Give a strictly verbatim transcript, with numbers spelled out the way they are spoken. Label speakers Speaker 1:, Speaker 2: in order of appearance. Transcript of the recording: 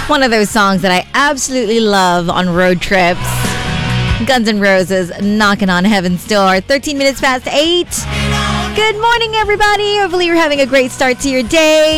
Speaker 1: One of those songs that I absolutely love on road trips. Guns N' Roses, Knocking on Heaven's Door. thirteen minutes past eight. Good morning, everybody. Hopefully you're having a great start to your day.